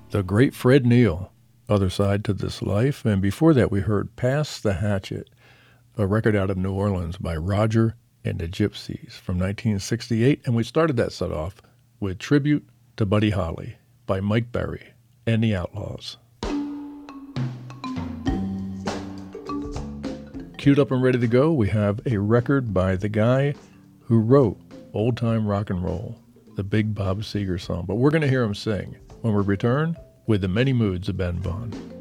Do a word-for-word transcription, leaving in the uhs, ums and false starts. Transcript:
The great Fred Neil, Other Side to This Life. And before that, we heard Pass the Hatchet, a record out of New Orleans by Roger and the Gypsies from nineteen sixty-eight. And we started that set off with Tribute to Buddy Holly by Mike Berry and the Outlaws. Queued up and ready to go, we have a record by the guy who wrote Old Time Rock and Roll, the big Bob Seger song. But we're going to hear him sing when we return with The Many Moods of Ben Vaughn.